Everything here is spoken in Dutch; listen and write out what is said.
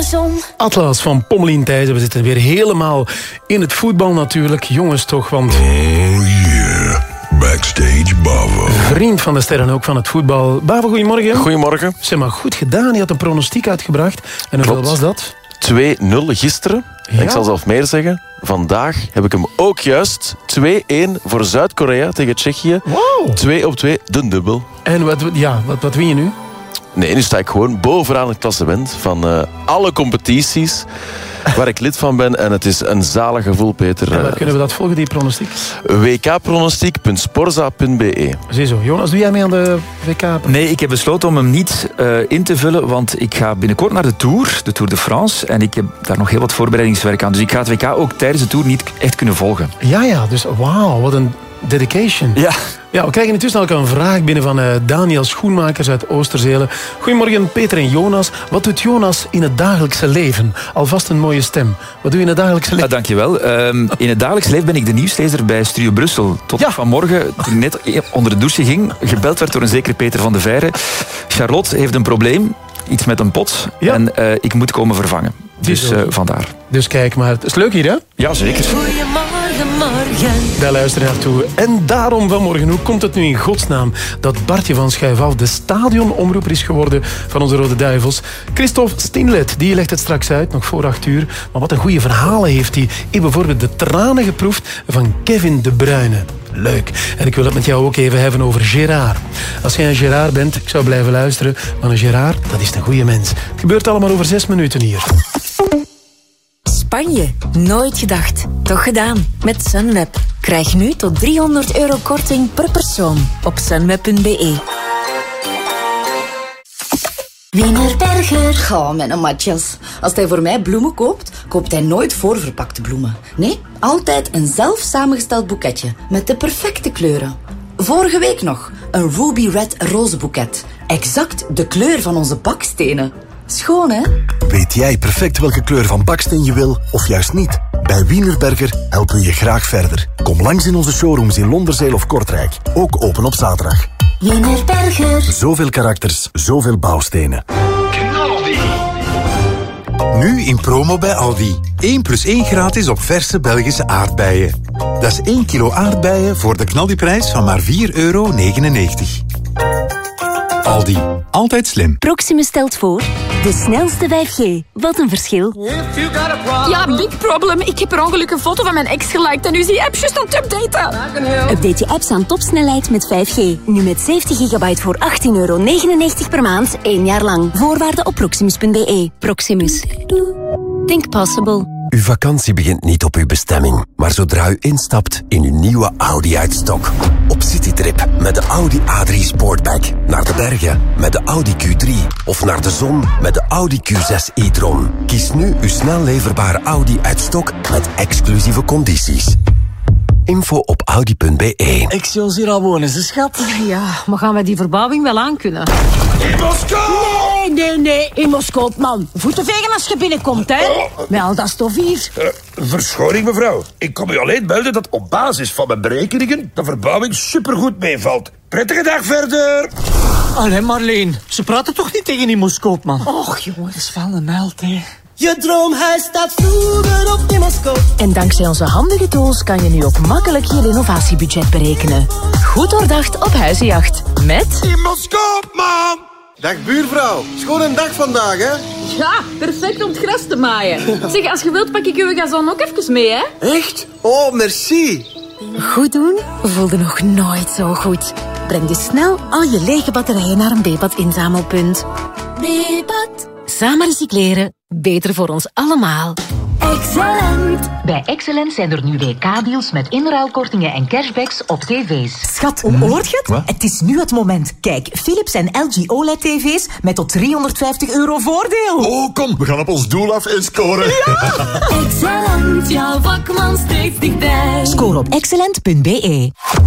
zon. Atlas van Pommelien Thijssen. We zitten weer helemaal in het voetbal natuurlijk. Jongens toch, want... Oh yeah, Backstage Bavo. Vriend van de sterren ook van het voetbal. Bavo, goedemorgen. Goedemorgen. Zeg maar, goed gedaan. Je had een pronostiek uitgebracht. En hoeveel was dat? 2-0 gisteren. Ja. En ik zal zelf meer zeggen. Vandaag heb ik hem ook juist. 2-1 voor Zuid-Korea tegen Tsjechië. Wow. 2 op 2, de dubbel. En wat win je nu? Nee, nu sta ik gewoon bovenaan het klassement van alle competities waar ik lid van ben. En het is een zalig gevoel, Peter. En waar kunnen we dat volgen, die pronostiek? wkpronostiek.sporza.be. Ziezo. Jonas, doe jij mee aan de WK? Nee, ik heb besloten om hem niet in te vullen, want ik ga binnenkort naar de Tour de France. En ik heb daar nog heel wat voorbereidingswerk aan. Dus ik ga het WK ook tijdens de Tour niet echt kunnen volgen. Ja, dus wauw, wat een dedication. Ja, we krijgen intussen ook een vraag binnen van Daniel Schoenmakers uit Oosterzelen. Goedemorgen, Peter en Jonas. Wat doet Jonas in het dagelijkse leven? Alvast een mooie stem. Wat doe je in het dagelijkse leven? Dankjewel. In het dagelijks leven ben ik de nieuwslezer bij Studio Brussel. Tot vanmorgen, toen ik net onder de douche ging, gebeld werd door een zekere Peter van de Veire. Charlotte heeft een probleem, iets met een pot. Ja. En ik moet komen vervangen. Dus vandaar. Dus kijk maar. Het is leuk hier, hè? Ja, zeker. Goedemorgen, morgen. Daar luisteren naartoe. En daarom vanmorgen, hoe komt het nu in godsnaam dat Bartje van Schuifaf de stadionomroeper is geworden van onze Rode Duivels? Christophe Stinlet, die legt het straks uit, nog voor 8 uur. Maar wat een goede verhalen heeft hij. Ik heb bijvoorbeeld de tranen geproefd van Kevin De Bruyne. Leuk. En ik wil het met jou ook even hebben over Gérard. Als jij een Gérard bent, ik zou blijven luisteren. Maar een Gérard, dat is een goede mens. Het gebeurt allemaal over 6 minuten hier. Spanje. Nooit gedacht. Toch gedaan. Met Sunweb. Krijg nu tot €300 korting per persoon op sunweb.be. Wienerberger. Ga, mijn matjes. Als hij voor mij bloemen koopt, koopt hij nooit voorverpakte bloemen. Nee, altijd een zelf samengesteld boeketje met de perfecte kleuren. Vorige week nog een Ruby Red rozenboeket. Exact de kleur van onze bakstenen. Schoon, hè? Weet jij perfect welke kleur van baksteen je wil, of juist niet? Bij Wienerberger helpen we je graag verder. Kom langs in onze showrooms in Londerzeel of Kortrijk. Ook open op zaterdag. Wienerberger. Zoveel karakters, zoveel bouwstenen. Nu in promo bij Aldi. 1+1 gratis op verse Belgische aardbeien. Dat is 1 kilo aardbeien voor de knaldiprijs van maar €4,99. Aldi. Altijd slim. Proximus stelt voor de snelste 5G. Wat een verschil. Ja, big problem. Ik heb per ongeluk een foto van mijn ex geliked en nu is die app juist aan het updaten. Update je apps aan topsnelheid met 5G. Nu met 70 gigabyte voor €18,99 per maand, 1 jaar lang. Voorwaarden op proximus.be. Proximus. Think possible. Uw vakantie begint niet op uw bestemming, maar zodra u instapt in uw nieuwe Audi uit stok. Op citytrip met de Audi A3 Sportback. Naar de bergen met de Audi Q3. Of naar de zon met de Audi Q6 e-tron. Kies nu uw snel leverbare Audi uit stok met exclusieve condities. Info op audi.be. Ik zie ons hier al wonen, ze schat. Ja, maar gaan wij die verbouwing wel aankunnen? In Moskou! Nee, in Moskou, man. Voeten vegen als je binnenkomt, hè. Met al dat stof hier. Verschoning, mevrouw. Ik kom u alleen melden dat op basis van mijn berekeningen de verbouwing supergoed meevalt. Prettige dag verder. Allee, Marleen. Ze praten toch niet tegen die Moskou, man. Och, jongen, dat is wel een held, hè. Je droomhuis staat vroeger op in Moskou. En dankzij onze handige tools kan je nu ook makkelijk je renovatiebudget berekenen. Goed doordacht op Huizenjacht. Met... In Moskou, man! Dag buurvrouw, schoon een dag vandaag, hè? Ja, perfect om het gras te maaien. Zeg, als je wilt pak ik uw gazon ook even mee, hè? Echt? Oh, merci. Goed doen voelde nog nooit zo goed. Breng dus snel al je lege batterijen naar een Bepat inzamelpunt. Bepat. Samen recycleren. Beter voor ons allemaal. Excellent. Bij Excellent zijn er nu WK-deals met inruilkortingen en cashbacks op tv's. Schat, hoort je het? Wat? Het is nu het moment. Kijk, Philips en LG OLED-tv's met tot €350 voordeel. Oh, kom, we gaan op ons doel af en scoren. Ja! Excellent, jouw vakman steeds dichtbij. Score op excellent.be.